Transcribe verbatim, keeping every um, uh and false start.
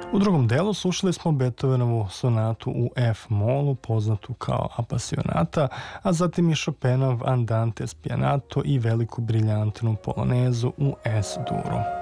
U drugom delu slušali smo Beethovenovu sonatu u F-molu, poznatu kao Apasionata, a zatim i Chopinov Andante spianato i veliku briljantnu polonezu u S-duru.